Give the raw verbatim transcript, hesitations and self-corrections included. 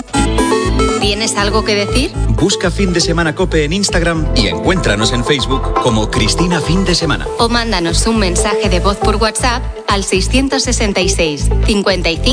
¿Tienes algo que decir? Busca Fin de Semana COPE en Instagram y encuéntranos en Facebook como Cristina Fin de Semana. O mándanos un mensaje de voz por WhatsApp al seiscientos sesenta y seis cincuenta y cinco